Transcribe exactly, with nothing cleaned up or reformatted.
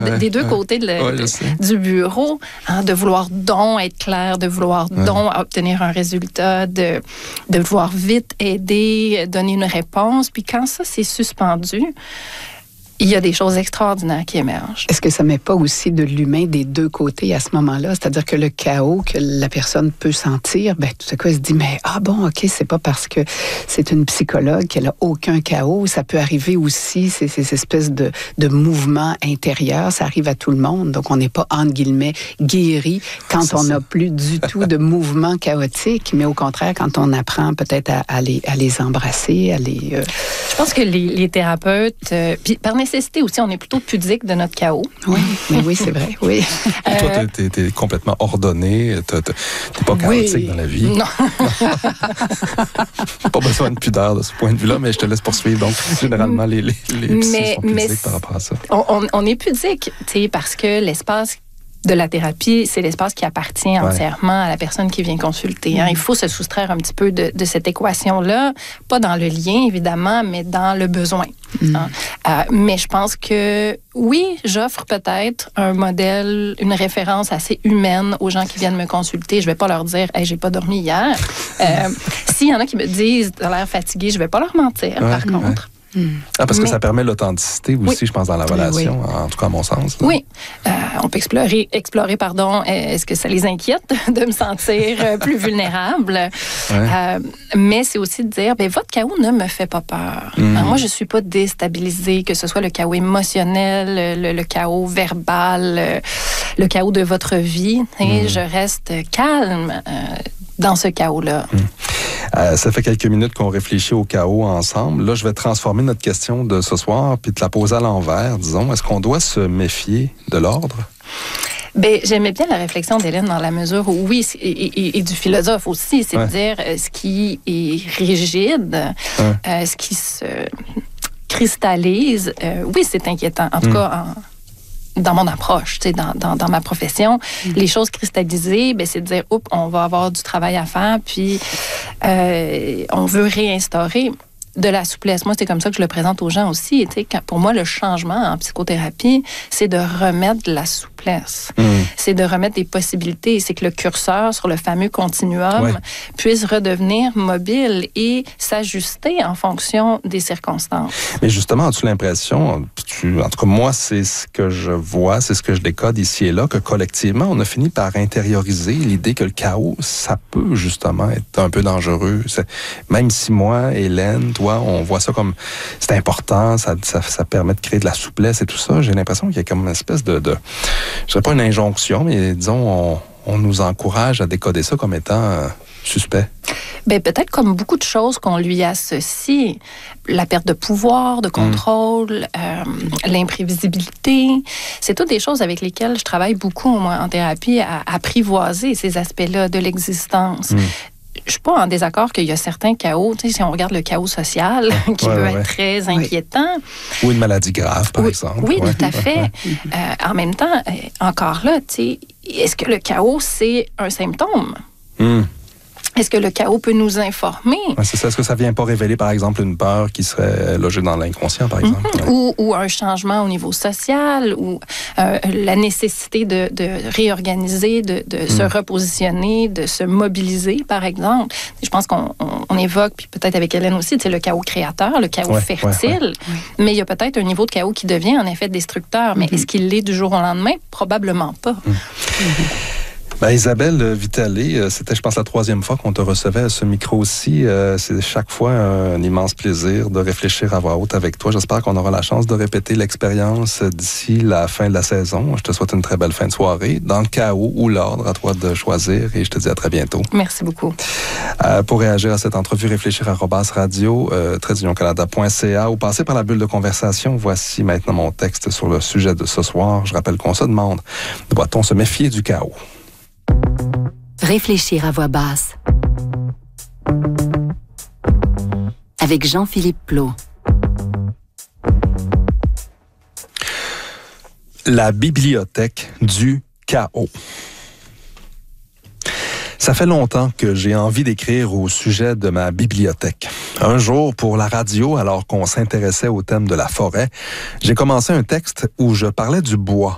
ouais, des deux ouais. côtés de le, Ouais, de, du bureau, hein, de vouloir donc être clair, de vouloir ouais. donc obtenir un résultat, de, de vouloir vite aider, donner une réponse. Puis quand ça, c'est suspendu, il y a des choses extraordinaires qui émergent. Est-ce que ça ne met pas aussi de l'humain des deux côtés à ce moment-là? C'est-à-dire que le chaos que la personne peut sentir, ben, tout à coup, elle se dit, mais ah bon, OK, c'est pas parce que c'est une psychologue qu'elle n'a aucun chaos. Ça peut arriver aussi, ces, ces espèces de, de mouvements intérieurs. Ça arrive à tout le monde. Donc, on n'est pas, entre guillemets, guéri quand c'est on n'a plus du tout de mouvements chaotiques, mais au contraire, quand on apprend peut-être à, à, les, à les embrasser, à les... Euh... Je pense que les, les thérapeutes, euh, puis par nécessité aussi, on est plutôt pudique de notre chaos. Oui, mais oui, c'est vrai, oui. Et toi, t'es, t'es, t'es complètement ordonné, t'es, t'es pas chaotique oui. dans la vie. Non. Pas besoin de pudeur de ce point de vue-là, mais je te laisse poursuivre. Donc, généralement, les, les, les psys mais, sont pudiques mais par rapport à ça. On, on, on est pudique, tu sais, parce que l'espace de la thérapie, c'est l'espace qui appartient ouais. entièrement à la personne qui vient consulter. Hein. Il faut se soustraire un petit peu de, de cette équation-là, pas dans le lien, évidemment, mais dans le besoin. Mm. Hein. Euh, mais je pense que, oui, j'offre peut-être un modèle, une référence assez humaine aux gens qui viennent me consulter. Je vais pas leur dire « Hey, j'ai pas dormi hier euh, ». S'il y en a qui me disent « T'as l'air fatigué », je vais pas leur mentir, ouais, par contre. Ouais. Mmh. Ah, parce mais, que ça permet l'authenticité aussi, oui. je pense, dans la relation, oui, oui. en tout cas à mon sens. Là. Oui. Euh, on peut explorer, explorer, pardon, est-ce que ça les inquiète de me sentir plus vulnérable? Ouais. Euh, mais c'est aussi de dire, bien, votre chaos ne me fait pas peur. Mmh. Alors, moi, je ne suis pas déstabilisée, que ce soit le chaos émotionnel, le, le chaos verbal, le, le chaos de votre vie. Et mmh. je reste calme euh, dans ce chaos-là. Mmh. Euh, ça fait quelques minutes qu'on réfléchit au chaos ensemble. Là, je vais transformer notre question de ce soir puis te la poser à l'envers, disons. Est-ce qu'on doit se méfier de l'ordre? Bien, j'aimais bien la réflexion d'Hélène dans la mesure où, oui, et, et, et du philosophe aussi, c'est ouais. de dire euh, ce qui est rigide, ouais. euh, ce qui se cristallise, euh, oui, c'est inquiétant. En tout mmh. cas, en... dans mon approche, tu sais, dans, dans, dans ma profession, mmh. les choses cristallisées, ben, c'est de dire, oups, on va avoir du travail à faire, puis euh, on veut réinstaurer de la souplesse. Moi, c'est comme ça que je le présente aux gens aussi. Tu sais, quand, pour moi, le changement en psychothérapie, c'est de remettre de la souplesse. Mmh. C'est de remettre des possibilités. C'est que le curseur sur le fameux continuum ouais. puisse redevenir mobile et s'ajuster en fonction des circonstances. Mais justement, as-tu l'impression, tu, en tout cas, moi, c'est ce que je vois, c'est ce que je décode ici et là, que collectivement, on a fini par intérioriser l'idée que le chaos, ça peut justement être un peu dangereux. C'est, même si moi, Hélène, on voit ça comme c'est important, ça, ça, ça permet de créer de la souplesse et tout ça. J'ai l'impression qu'il y a comme une espèce de, de je dirais pas une injonction, mais disons, on, on nous encourage à décoder ça comme étant euh, suspect. Bien, peut-être comme beaucoup de choses qu'on lui associe, la perte de pouvoir, de contrôle, mmh. euh, l'imprévisibilité, c'est toutes des choses avec lesquelles je travaille beaucoup, moi, en thérapie, à apprivoiser ces aspects-là de l'existence. Mmh. Je suis pas en désaccord qu'il y a certains chaos. Tu sais, si on regarde le chaos social, qui ouais, peut ouais. être très inquiétant. Oui. Ou une maladie grave, par oui, exemple. Oui, ouais. tout à fait. Ouais. Euh, en même temps, encore là, tu sais, est-ce que le chaos, c'est un symptôme? Mm. Est-ce que le chaos peut nous informer? Ouais, c'est ça. Est-ce que ça ne vient pas révéler, par exemple, une peur qui serait logée dans l'inconscient, par exemple? Mm-hmm. Ouais. Ou, ou un changement au niveau social, ou euh, la nécessité de, de réorganiser, de, de mm. se repositionner, de se mobiliser, par exemple. Je pense qu'on on, on évoque, puis peut-être avec Hélène aussi, le chaos créateur, le chaos ouais, fertile. Ouais, ouais. Mais il y a peut-être un niveau de chaos qui devient, en effet, destructeur. Mais mm-hmm. est-ce qu'il l'est du jour au lendemain? Probablement pas. Mm. Mm-hmm. Ben, Isabelle Vitale, c'était, je pense, la troisième fois qu'on te recevait à ce micro-ci. Euh, c'est chaque fois un immense plaisir de réfléchir à voix haute avec toi. J'espère qu'on aura la chance de répéter l'expérience d'ici la fin de la saison. Je te souhaite une très belle fin de soirée. Dans le chaos ou l'ordre, à toi de choisir. Et je te dis à très bientôt. Merci beaucoup. Euh, pour réagir à cette entrevue, réfléchir à arobase radio, euh, trait d'union canada point c a ou passer par la bulle de conversation. Voici maintenant mon texte sur le sujet de ce soir. Je rappelle qu'on se demande, doit-on se méfier du chaos? Réfléchir à voix basse. Avec Jean-Philippe Plot. La bibliothèque du chaos. Ça fait longtemps que j'ai envie d'écrire au sujet de ma bibliothèque. Un jour, pour la radio, alors qu'on s'intéressait au thème de la forêt, j'ai commencé un texte où je parlais du bois